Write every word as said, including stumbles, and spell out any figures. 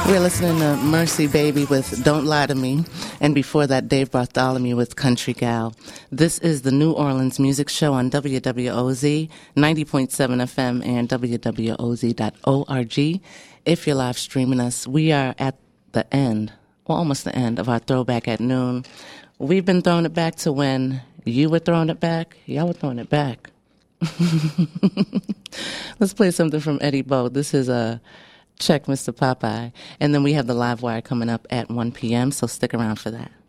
We're listening to Mercy Baby with Don't Lie to Me, and before that, Dave Bartholomew with Country Gal. This is the New Orleans Music Show on W W O Z, ninety point seven F M and W W O Z dot org. If you're live streaming us, we are at the end, well, almost the end of our Throwback at Noon. We've been throwing it back to when you were throwing it back. Y'all were throwing it back. Let's play something from Eddie Bo. This is a Check Mister Popeye. And then we have the live wire coming up at one p.m., so stick around for that.